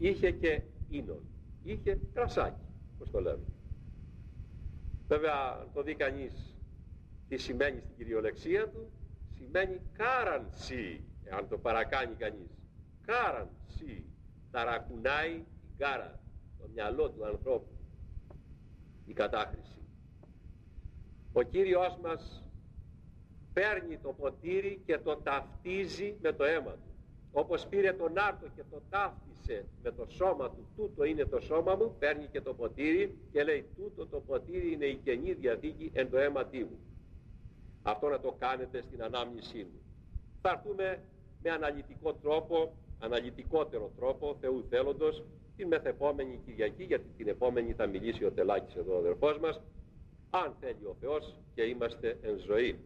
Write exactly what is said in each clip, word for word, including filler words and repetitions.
είχε και ίνον, είχε κρασάκι, πώς το λέμε. Βέβαια, αν το δει κανείς τι σημαίνει στην κυριολεξία του, σημαίνει κάρανσι, εάν το παρακάνει κανείς. Κάρανσι, ταρακουνάει την κάρα, το μυαλό του ανθρώπου, η κατάχρηση. Ο Κύριος μας παίρνει το ποτήρι και το ταυτίζει με το αίμα του. Όπως πήρε τον άρτο και το ταύτισε με το σώμα του, τούτο είναι το σώμα μου, παίρνει και το ποτήρι και λέει, τούτο το ποτήρι είναι η Καινή Διαθήκη εν το αίματί μου. Αυτό να το κάνετε στην ανάμνησή μου. Θα έρθουμε με αναλυτικό τρόπο, αναλυτικότερο τρόπο, Θεού θέλοντος, την μεθεπόμενη Κυριακή, γιατί την επόμενη θα μιλήσει ο Τελάκης εδώ ο αδερφός μας, αν θέλει ο Θεός και είμαστε εν ζωή.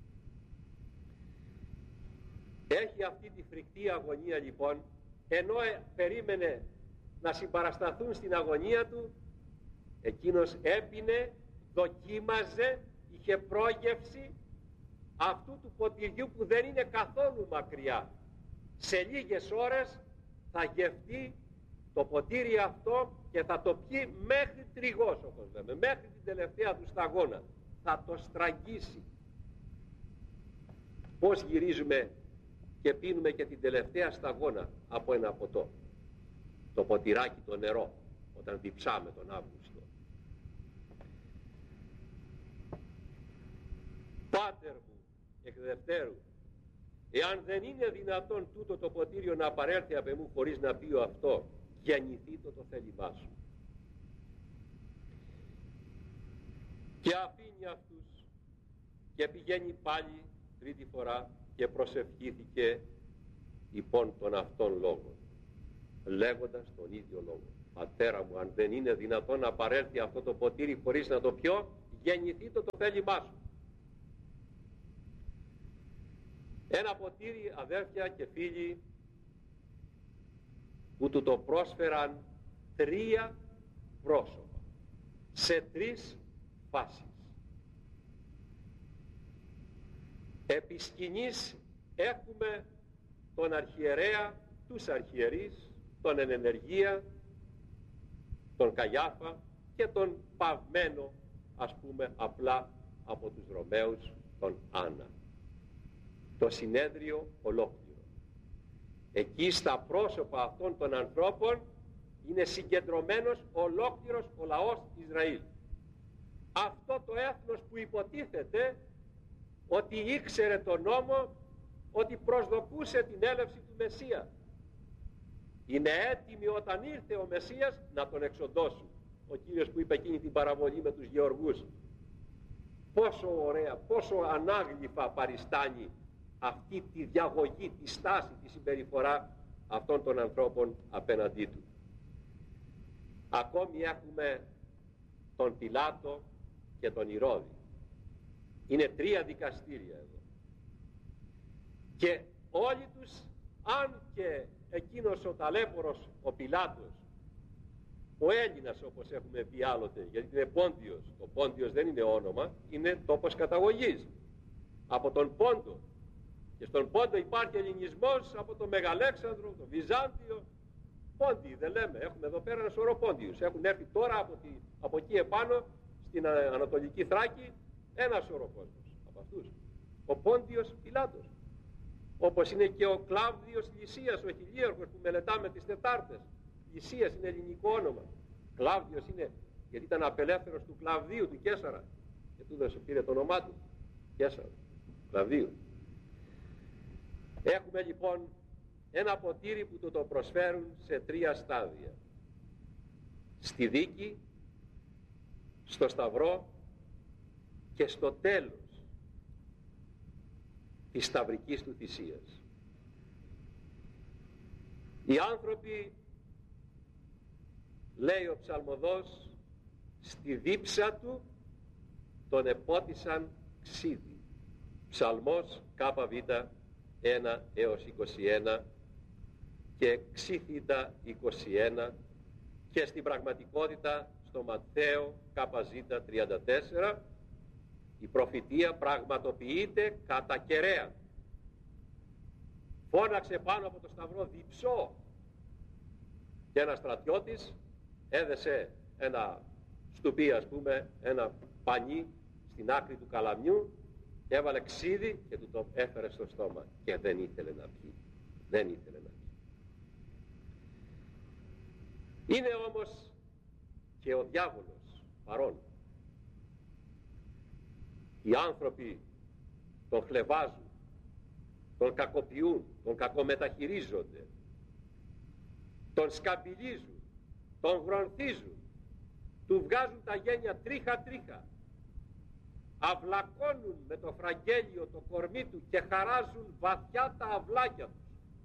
Έχει αυτή τη φρικτή αγωνία λοιπόν, ενώ ε, περίμενε να συμπαρασταθούν στην αγωνία του, εκείνος έπινε, δοκίμαζε, είχε πρόγευση αυτού του ποτηριού που δεν είναι καθόλου μακριά. Σε λίγες ώρες θα γευτεί το ποτήρι αυτό και θα το πιει μέχρι τριγός, όπως λέμε, μέχρι την τελευταία του σταγόνα. Θα το στραγγίσει. Πώς γυρίζουμε και πίνουμε και την τελευταία σταγόνα από ένα ποτό, το ποτηράκι το νερό, όταν διψάμε τον Αύγουστο. Πάτερ μου εκ δευτέρου, εάν δεν είναι δυνατόν τούτο το ποτήριο να παρέλθει απ' εμού χωρίς να πει ο αυτό, γεννηθεί το το θέλημά σου. Και αφήνει αυτούς και πηγαίνει πάλι τρίτη φορά και προσευχήθηκε υπόν τον αυτόν λόγο, λέγοντας τον ίδιο λόγο. Πατέρα μου, αν δεν είναι δυνατόν να παρέλθει αυτό το ποτήρι χωρίς να το πιω, γεννηθεί το το θέλημά σου. Ένα ποτήρι, αδέρφια και φίλοι, που του το πρόσφεραν τρία πρόσωπα σε τρεις φάσεις. Επί σκηνής έχουμε τον αρχιερέα, τους αρχιερείς, τον εν ενεργεία, τον Καϊάφα και τον παυμένο, ας πούμε απλά από τους Ρωμαίους, τον Άννα. Το συνέδριο ολόκληρο. Εκεί στα πρόσωπα αυτών των ανθρώπων είναι συγκεντρωμένος ολόκληρος ο λαός Ισραήλ. Αυτό το έθνος που υποτίθεται ότι ήξερε τον νόμο, ότι προσδοκούσε την έλευση του Μεσσία. Είναι έτοιμοι όταν ήρθε ο Μεσσίας να τον εξοντώσουν. Ο Κύριος που είπε εκείνη την παραβολή με τους γεωργούς. Πόσο ωραία, πόσο ανάγλυφα παριστάνει αυτή τη διαγωγή, τη στάση, τη συμπεριφορά αυτών των ανθρώπων απέναντί του. Ακόμη έχουμε τον Πιλάτο και τον Ηρώδη. Είναι τρία δικαστήρια εδώ. Και όλοι τους, αν και εκείνος ο ταλέπορος, ο Πιλάτος, ο Έλληνας όπως έχουμε πει άλλοτε, γιατί είναι Πόντιος, το Πόντιος δεν είναι όνομα, είναι τόπος καταγωγής. Από τον Πόντο. Και στον Πόντο υπάρχει ελληνισμός από το Μεγαλέξανδρο, το Βυζάντιο. Πόντιοι δεν λέμε, έχουμε εδώ πέρα ένα σωρό Πόντιους. Έχουν έρθει τώρα από, τη, από εκεί επάνω στην Ανατολική Θράκη ένα σωρό κόσμος από αυτούς. Ο Πόντιος Πιλάτος. Όπως είναι και ο Κλάβδιος Λυσίας, ο χιλίαρχος που μελετάμε τις Τετάρτες. Λυσίας είναι ελληνικό όνομα. Κλάβδιος είναι γιατί ήταν απελεύθερος του Κλαβδίου, του Καίσαρα. Και του δώσε, πήρε το όνομά του. Καίσαρα, Κλαβδίου. Έχουμε λοιπόν ένα ποτήρι που του το προσφέρουν σε τρία στάδια. Στη δίκη, στο σταυρό και στο τέλος της σταυρικής του θυσίας. Οι άνθρωποι, λέει ο ψαλμοδός, στη δίψα του τον επότισαν ξύδι. Ψαλμός ΚΒ ένα έως είκοσι ένα και ξύθιτα είκοσι ένα και στην πραγματικότητα στο Ματθαίο ΚΖ τριάντα τέσσερα η προφητεία πραγματοποιείται κατά κεραία. Φώναξε πάνω από το σταυρό διψώ. Και ένας στρατιώτης έδεσε ένα στουπί, ας πούμε, ένα πανί στην άκρη του καλαμιού, έβαλε ξύδι και του το έφερε στο στόμα και δεν ήθελε να πιει. Δεν ήθελε να πιει. Είναι όμως και ο διάβολος παρόν. Οι άνθρωποι τον χλευάζουν, τον κακοποιούν, τον κακομεταχειρίζονται, τον σκαμπιλίζουν, τον γρονθίζουν, του βγάζουν τα γένια τρίχα τρίχα, αυλακώνουν με το φραγγέλιο το κορμί του και χαράζουν βαθιά τα αυλάκια τους.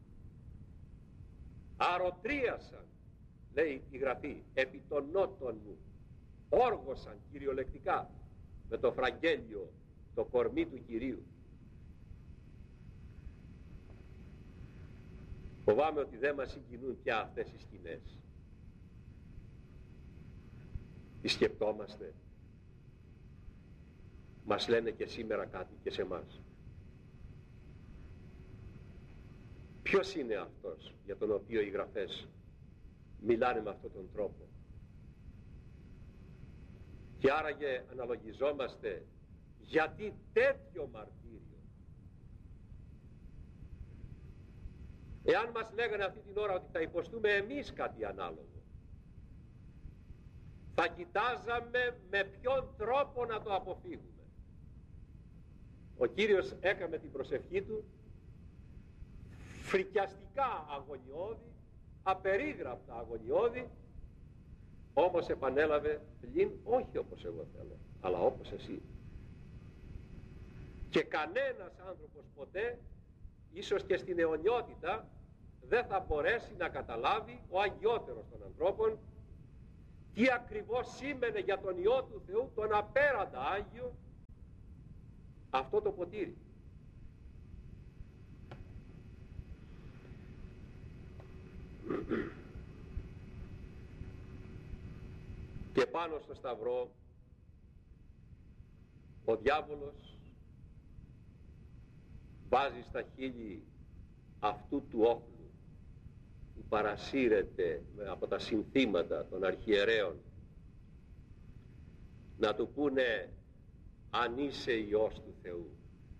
Αρωτρίασαν, λέει η Γραφή, επί των νότων μου, όργωσαν κυριολεκτικά με το φραγγέλιο το κορμί του Κυρίου. Φοβάμαι ότι δεν μας συγκινούν πια αυτές οι σκηνές. Τι σκεπτόμαστε? Μας λένε και σήμερα κάτι και σε εμάς. Ποιος είναι αυτός για τον οποίο οι Γραφές μιλάνε με αυτόν τον τρόπο? Και άραγε αναλογιζόμαστε γιατί τέτοιο μαρτύριο? Εάν μας λέγανε αυτή την ώρα ότι θα υποστούμε εμείς κάτι ανάλογο, θα κοιτάζαμε με ποιον τρόπο να το αποφύγουμε. Ο Κύριος έκαμε την προσευχή του φρικιαστικά αγωνιώδη, απερίγραπτα αγωνιώδη, όμως επανέλαβε πλην όχι όπως εγώ θέλω, αλλά όπως εσύ. Και κανένας άνθρωπος ποτέ, ίσως και στην αιωνιότητα, δεν θα μπορέσει να καταλάβει, ο αγιότερος των ανθρώπων, τι ακριβώς σήμαινε για τον Υιό του Θεού, τον απέραντα Άγιο, αυτό το ποτήρι. Και πάνω στο σταυρό ο διάβολος βάζει στα χείλη αυτού του όχλου που παρασύρεται από τα συνθήματα των αρχιερέων να του πούνε αν είσαι Υιός του Θεού.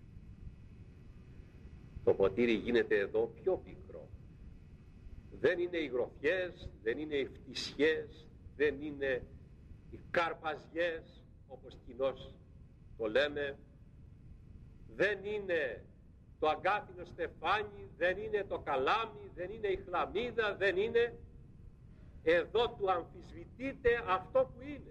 Το ποτήρι γίνεται εδώ πιο πικρό. Δεν είναι οι γροθιές, δεν είναι οι φτισιές, δεν είναι οι καρπαζιές όπως κοινώς το λέμε, δεν είναι το αγκάθινο στεφάνι, δεν είναι το καλάμι, δεν είναι η χλαμίδα, δεν είναι. Εδώ του αμφισβητείται αυτό που είναι.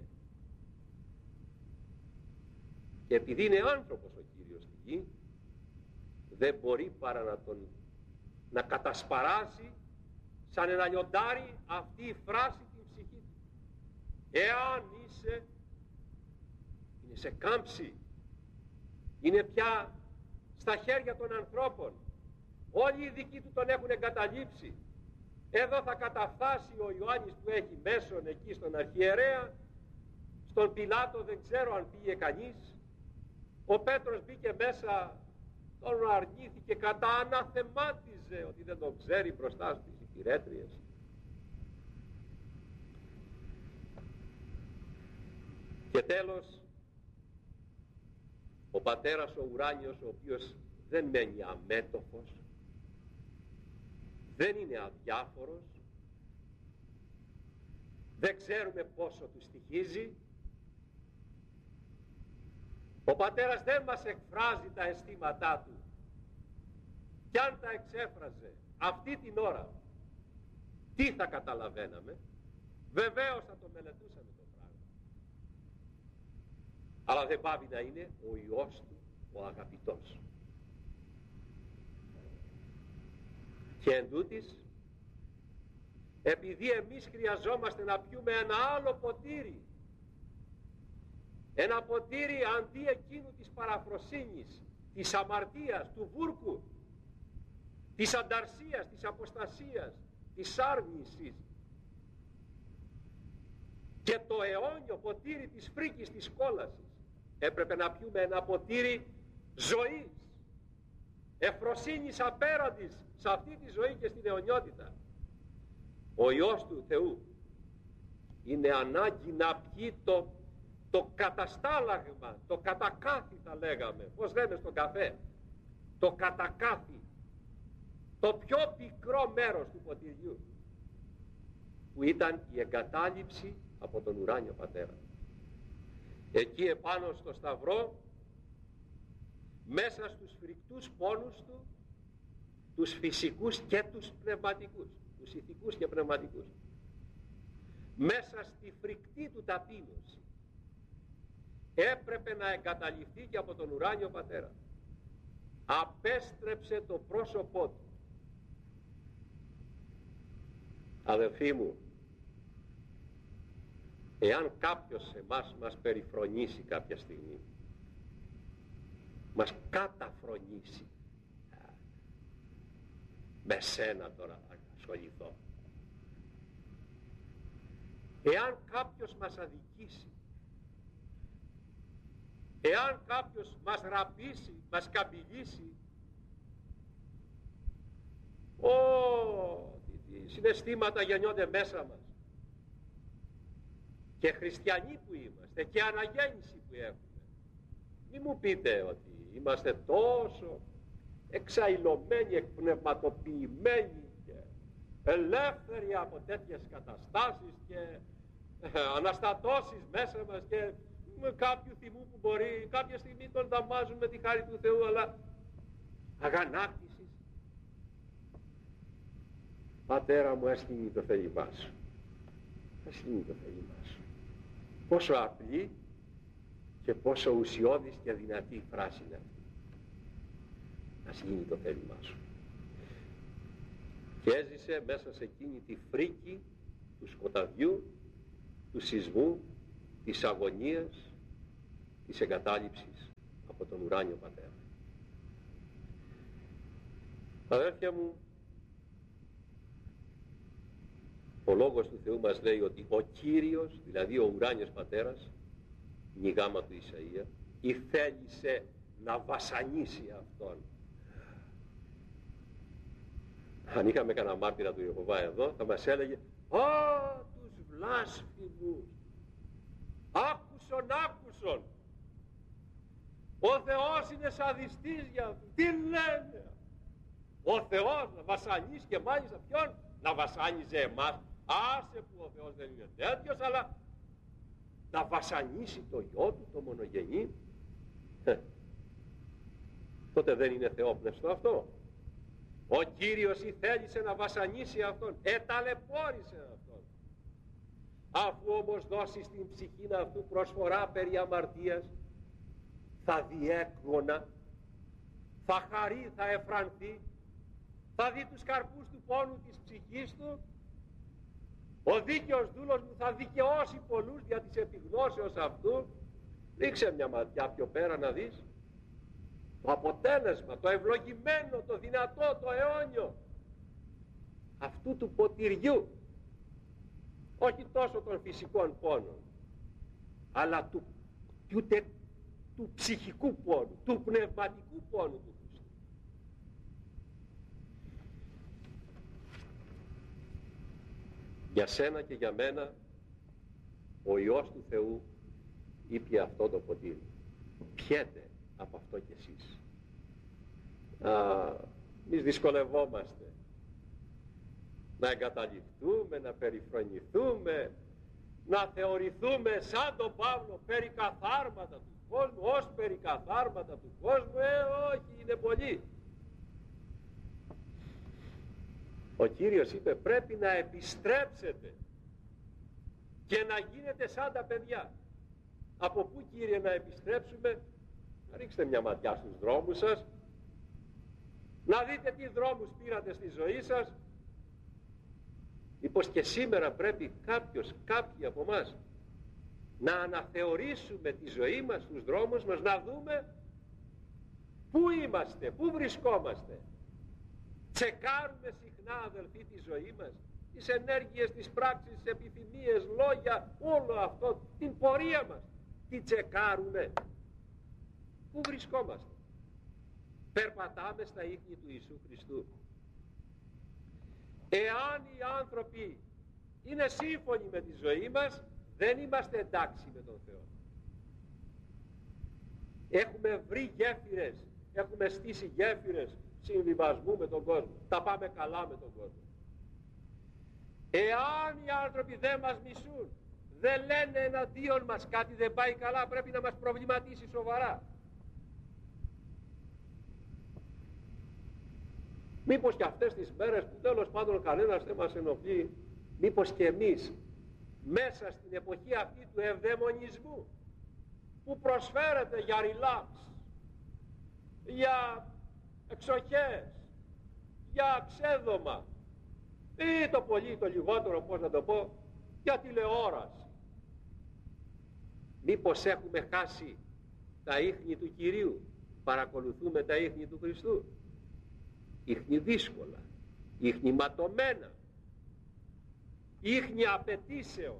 Και επειδή είναι άνθρωπος ο Κύριος στη γη, δεν μπορεί παρά να τον να κατασπαράσει σαν ένα λιοντάρι αυτή η φράση την ψυχή του. Εάν είσαι, είναι σε κάμψη, είναι πια στα χέρια των ανθρώπων. Όλοι οι δικοί του τον έχουν εγκαταλείψει. Εδώ θα καταφτάσει ο Ιωάννης που έχει μέσον εκεί στον αρχιερέα, στον Πιλάτο δεν ξέρω αν πήγε κανείς. Ο Πέτρος μπήκε μέσα, τον αρνήθηκε, κατά αναθεμάτιζε ότι δεν τον ξέρει μπροστά στις υπηρέτριες. Και τέλος, ο Πατέρας ο ουράνιος, ο οποίος δεν μένει αμέτωχος, δεν είναι αδιάφορος, δεν ξέρουμε πόσο του στοιχίζει. Ο Πατέρας δεν μας εκφράζει τα αισθήματά του. Κι αν τα εξέφραζε αυτή την ώρα, τι θα καταλαβαίναμε? Βεβαίως θα το μελετούσαμε το πράγμα. Αλλά δεν πάβει να είναι ο Υιός του, ο αγαπητός. Και εν τούτοις, επειδή εμείς χρειαζόμαστε να πιούμε ένα άλλο ποτήρι, ένα ποτήρι αντί εκείνου της παραφροσύνης, της αμαρτίας, του βούρκου, της ανταρσίας, της αποστασίας, της άρνησης, και το αιώνιο ποτήρι της φρίκης, της κόλασης, έπρεπε να πιούμε ένα ποτήρι ζωής, εφροσύνης απέραντης σε αυτή τη ζωή και στην αιωνιότητα. ο Υιός του Θεού είναι ανάγκη να πιει το, το καταστάλαγμα, το κατακάθι θα λέγαμε, πώς λέμε στον καφέ, το κατακάθι, το πιο πικρό μέρος του ποτηριού, που ήταν η εγκατάλειψη από τον ουράνιο Πατέρα. Εκεί επάνω στο σταυρό, μέσα στους φρικτούς πόνους του, τους φυσικούς και τους πνευματικούς, τους ηθικούς και πνευματικούς, μέσα στη φρικτή του ταπείνωση, έπρεπε να εγκαταλειφθεί και από τον ουράνιο Πατέρα. Απέστρεψε το πρόσωπό του. Αδελφοί μου, εάν κάποιος σε εμάς μας περιφρονήσει κάποια στιγμή, μας καταφρονήσει, με σένα τώρα θα ασχοληθώ, εάν κάποιος μας αδικήσει, εάν κάποιος μας ραπίσει, μας καμπυλήσει, Ω, τι συναισθήματα γεννιόνται μέσα μας. Και χριστιανοί που είμαστε και αναγέννηση που έχουμε. Μη μου πείτε ότι είμαστε τόσο εξαϊλωμένοι, εκπνευματοποιημένοι και ελεύθεροι από τέτοιες καταστάσεις και ε, αναστατώσεις μέσα μας και με κάποιου θυμού που μπορεί κάποια στιγμή τον δαμάζουν με τη χάρη του Θεού, αλλά αγανάκτησης. Πατέρα μου, ας γίνει το θέλημά σου. Ας γίνει το θέλημά σου. Πόσο απλή και πόσο ουσιώδης και δυνατή φράση είναι αυτή. Ας γίνει το θέλημά σου. Και έζησε μέσα σε εκείνη τη φρίκη του σκοταδιού, του σεισμού, της αγωνίας, της εγκατάλειψης από τον ουράνιο Πατέρα. Αδέρφια μου, ο Λόγος του Θεού μας λέει ότι ο Κύριος, δηλαδή ο ουράνιος Πατέρας, η γάμα του Ισαΐα, ηθέλησε να βασανίσει Αυτόν. Αν είχαμε κανένα μάρτυρα του Ιεχωβά εδώ, θα μας έλεγε «Α, τους βλάσφημους! Άκουσον, άκουσον! Ο Θεός είναι σαδιστής για αυτούς! Τι λένε! Ο Θεός να βασανίσει και μάλιστα ποιον? Να βασάνιζε εμάς. Άσε που ο Θεός δεν είναι τέτοιος, αλλά να βασανίσει το γιο του, το μονογενή. Ε, τότε δεν είναι θεόπνευστο αυτό. Ο Κύριος ηθέλησε να βασανίσει Αυτόν, εταλαιπώρησε Αυτόν. Αφού όμως δώσει στην ψυχή αυτού προσφορά περί αμαρτίας, θα διέκγωνα, θα χαρεί, θα εφρανθεί, θα δει τους καρπούς του πόνου της ψυχής του. Ο δίκαιος δούλος μου θα δικαιώσει πολλούς δια της επιγνώσεως αυτού. Ρίξε μια ματιά πιο πέρα να δεις το αποτέλεσμα, το ευλογημένο, το δυνατό, το αιώνιο αυτού του ποτηριού, όχι τόσο των φυσικών πόνων, αλλά του, του, του, του ψυχικού πόνου, του πνευματικού πόνου του Χριστού. Για σένα και για μένα ο Υιός του Θεού ήπια αυτό το ποτήρι. Πιέτε από αυτό κι εσείς. Α, εμείς δυσκολευόμαστε να εγκαταλειφθούμε, να περιφρονηθούμε, να θεωρηθούμε σαν τον Παύλο περί καθάρματα του κόσμου, ως περί καθάρματα του κόσμου. Ε, όχι, είναι πολύ. Ο Κύριος είπε πρέπει να επιστρέψετε και να γίνετε σαν τα παιδιά. Από πού, Κύριε, να επιστρέψουμε? Ρίξτε μια ματιά στους δρόμους σας, να δείτε τι δρόμους πήρατε στη ζωή σας. Μήπως και σήμερα πρέπει κάποιος, κάποιοι από εμάς να αναθεωρήσουμε τη ζωή μας, τους δρόμους μας, να δούμε πού είμαστε, πού βρισκόμαστε. Τσεκάρουμε συχνά, αδελφοί, τη ζωή μας, τις ενέργειες, τις πράξεις, τις επιθυμίες, λόγια, όλο αυτό, την πορεία μας. Τι τσεκάρουμε? Πού βρισκόμαστε? Περπατάμε στα ίχνη του Ιησού Χριστού? Εάν οι άνθρωποι είναι σύμφωνοι με τη ζωή μας, δεν είμαστε εντάξει με τον Θεό. Έχουμε βρει γέφυρες, έχουμε στήσει γέφυρες συμβιβασμού με τον κόσμο. Τα πάμε καλά με τον κόσμο. Εάν οι άνθρωποι δεν μας μισούν, δεν λένε εναντίον μας κάτι δεν πάει καλά, πρέπει να μας προβληματίσει σοβαρά. Μήπως και αυτές τις μέρες που τέλος πάντων κανένας δεν μας ενοχλεί, μήπως και εμείς μέσα στην εποχή αυτή του ευδαιμονισμού που προσφέρεται για ριλάξ, για εξοχές, για ξέδωμα ή το πολύ το λιγότερο, πώς να το πω, για τηλεόραση, μήπως έχουμε χάσει τα ίχνη του Κυρίου, παρακολουθούμε τα ίχνη του Χριστού, ίχνη δύσκολα, ίχνη ματωμένα, ίχνη απαιτήσεων.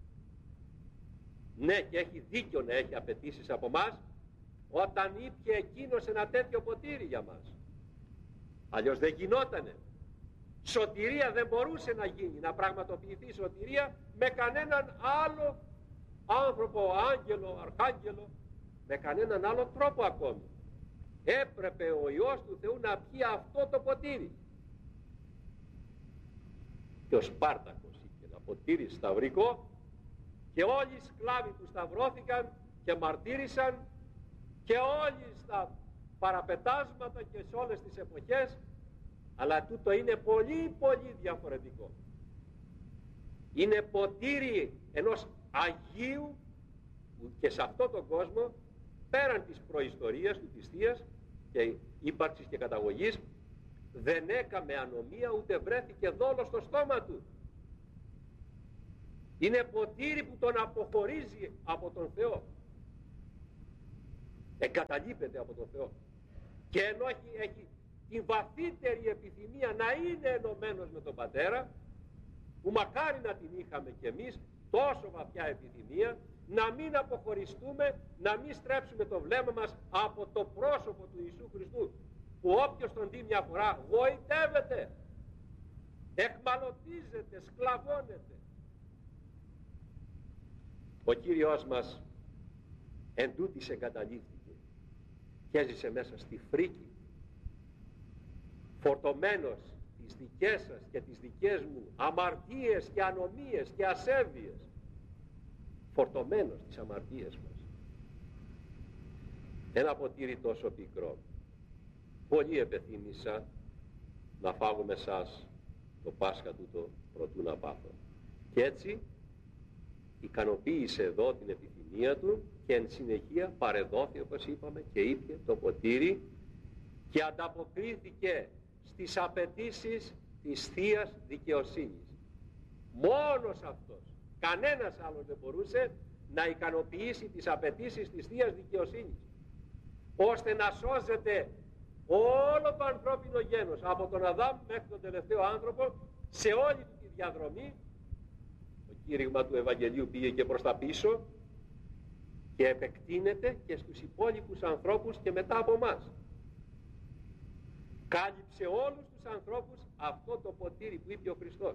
Ναι, και έχει δίκιο να έχει απαιτήσεις από μας όταν ήπιε εκείνος ένα τέτοιο ποτήρι για μας. Αλλιώς δεν γινότανε. Σωτηρία δεν μπορούσε να γίνει, να πραγματοποιηθεί σωτηρία με κανέναν άλλο άνθρωπο, άγγελο, αρχάγγελο, με κανέναν άλλο τρόπο ακόμη. Έπρεπε ο Υιός του Θεού να πιει αυτό το ποτήρι. Και ο Σπάρτακος είχε ένα ποτήρι σταυρικό και όλοι οι σκλάβοι που σταυρώθηκαν και μαρτύρησαν και όλοι στα παραπετάσματα και σε όλες τις εποχές, αλλά τούτο είναι πολύ πολύ διαφορετικό. Είναι ποτήρι ενός Αγίου που και σε αυτόν τον κόσμο, πέραν της προϊστορίας του, της θείας και ύπαρξης και καταγωγής, δεν έκαμε ανομία ούτε βρέθηκε δόλο στο στόμα του. Είναι ποτήρι που τον αποχωρίζει από τον Θεό, εγκαταλείπεται από τον Θεό, και ενώ έχει, έχει την βαθύτερη επιθυμία να είναι ενωμένος με τον Πατέρα, που μακάρι να την είχαμε κι εμείς, τόσο βαθιά επιθυμία, να μην αποχωριστούμε, να μην στρέψουμε το βλέμμα μας από το πρόσωπο του Ιησού Χριστού, που όποιος τον δει μια φορά γοητεύεται, εχμαλωτίζεται, σκλαβώνεται. Ο Κύριος μας εν τούτης εγκαταλείφθηκε και έζησε μέσα στη φρίκη, φορτωμένος τις δικές σας και τις δικές μου αμαρτίες και ανομίες και ασέβειες, φορτωμένος τις αμαρτίες μας. Ένα ποτήρι τόσο πικρό. Πολύ επεθύμησα να φάγω με σας το Πάσχα τούτο προτού να πάθω. Και έτσι ικανοποίησε εδώ την επιθυμία του και εν συνεχεία παρεδόθη, όπως είπαμε, και ήπιε το ποτήρι και ανταποκρίθηκε στις απαιτήσεις της θείας δικαιοσύνης. Μόνος αυτός, κανένας άλλος δεν μπορούσε να ικανοποιήσει τις απαιτήσεις της θείας δικαιοσύνης, ώστε να σώζεται όλο το ανθρώπινο γένος από τον Αδάμ μέχρι τον τελευταίο άνθρωπο σε όλη τη διαδρομή. Το κήρυγμα του Ευαγγελίου πήγε και προς τα πίσω και επεκτείνεται και στους υπόλοιπους ανθρώπους και μετά από μας. Κάλυψε όλους τους ανθρώπους αυτό το ποτήρι που είπε ο Χριστός.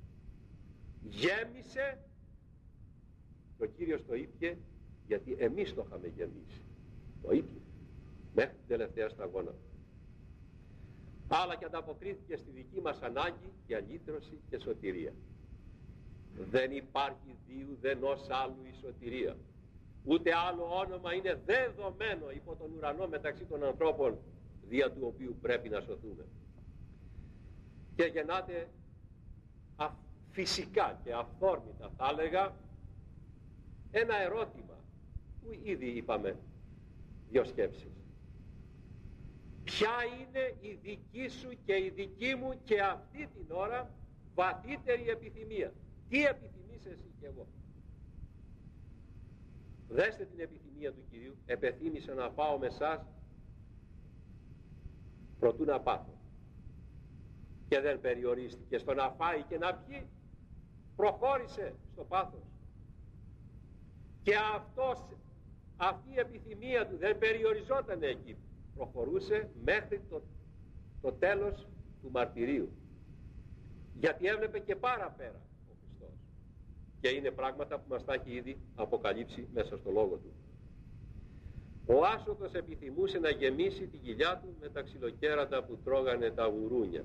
Γέμισε, και ο Κύριος το ήπιε γιατί εμείς το είχαμε γεμίσει. Το ήπιε μέχρι την τελευταία σταγόνα. Αλλά και ανταποκρίθηκε στη δική μας ανάγκη και αλύτρωση και σωτηρία. Δεν υπάρχει δύο δενός άλλου η σωτηρία. Ούτε άλλο όνομα είναι δεδομένο υπό τον ουρανό μεταξύ των ανθρώπων, δια του οποίου πρέπει να σωθούμε. Και γεννάται α, φυσικά και αυθόρμητα, θα έλεγα, ένα ερώτημα που ήδη είπαμε δύο σκέψεις. Ποια είναι η δική σου και η δική μου και αυτή την ώρα βαθύτερη επιθυμία? Τι επιθυμείς εσύ και εγώ? Δέστε την επιθυμία του Κυρίου. Επεθύμησα να πάω με σας προτού να πάθω. Και δεν περιορίστηκε στο να φάει και να πιει, προχώρησε στο πάθος. Και αυτός, αυτή η επιθυμία του δεν περιοριζόταν εκεί, προχωρούσε μέχρι το, το τέλος του μαρτυρίου. Γιατί έβλεπε και παραπέρα ο Χριστός. Και είναι πράγματα που μας τα έχει ήδη αποκαλύψει μέσα στο λόγο του. Ο άσωτος επιθυμούσε να γεμίσει τη κοιλιά του με τα ξυλοκέρατα που τρώγανε τα γουρούνια.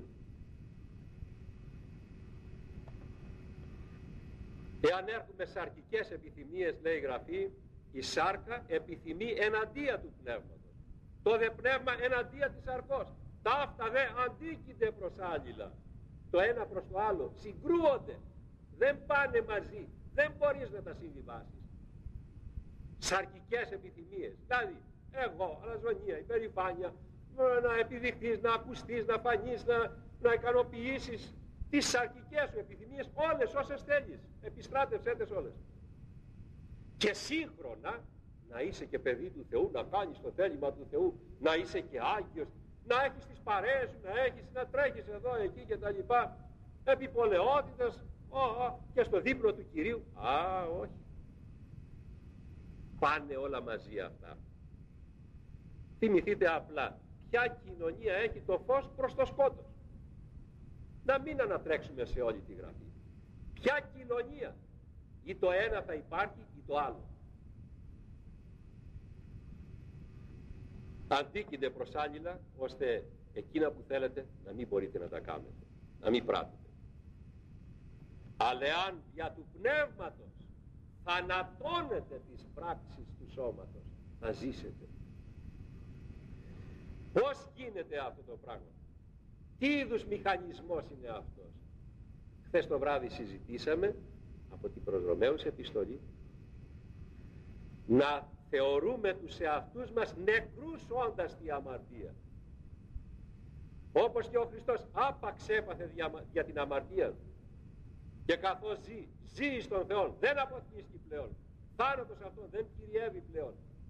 Εάν έρχουμε σε σαρκικές επιθυμίες, λέει η Γραφή, η σάρκα επιθυμεί εναντία του πνεύματος. Το δε πνεύμα εναντία της σαρκός. Ταύτα δε αντίκυνται προς άλληλα. Το ένα προς το άλλο. Συγκρούονται. Δεν πάνε μαζί. Δεν μπορείς να τα συμβιβάσεις. Σαρκικές επιθυμίες. Δηλαδή, εγώ, αλαζονία, υπερηφάνεια, να επιδειχθείς, να ακουστείς, να φανείς, να, να ικανοποιήσεις τις σαρκικές σου επιθυμίες, όλες όσες θέλεις. Επιστράτευσέ τες όλες. Και σύγχρονα να είσαι και παιδί του Θεού, να κάνεις το θέλημα του Θεού, να είσαι και Άγιος, να έχεις τις παρέες σου, να έχεις, να τρέχεις εδώ, εκεί και τα λοιπά, επιπολαιότητες, ο, ο, και στο δείπνο του Κυρίου. Α, όχι. Πάνε όλα μαζί αυτά. Θυμηθείτε απλά, ποια κοινωνία έχει το φως προς το σκότος. Να μην ανατρέξουμε σε όλη τη Γραφή. Ποια κοινωνία, ή το ένα θα υπάρχει ή το άλλο. Αντίκυνται προς άλληλα, ώστε εκείνα που θέλετε να μην μπορείτε να τα κάνετε, να μην πράττετε. Αλλά εάν δια του πνεύματος θανατώνετε τις πράξεις του σώματος, θα ζήσετε. Πώς γίνεται αυτό το πράγμα? Τι είδους μηχανισμός είναι αυτός? Χθες το βράδυ συζητήσαμε από την προς Ρωμαίους επιστολή να θεωρούμε τους εαυτούς μας νεκρούς όντας τη αμαρτία. Όπως και ο Χριστός άπαξ έπαθε για την αμαρτία του. Και καθώς ζει, ζει στον Θεό, δεν αποθνίσκει πλέον. Θάνατος αυτόν δεν κυριεύει πλέον.